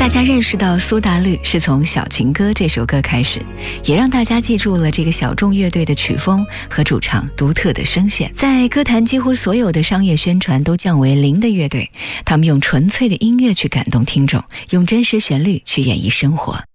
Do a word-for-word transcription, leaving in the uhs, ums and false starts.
大家认识到苏打绿是从《小情歌》这首歌开始，也让大家记住了这个小众乐队的曲风和主唱独特的声线。在歌坛几乎所有的商业宣传都降为零的乐队，他们用纯粹的音乐去感动听众，用真实旋律去演绎生活。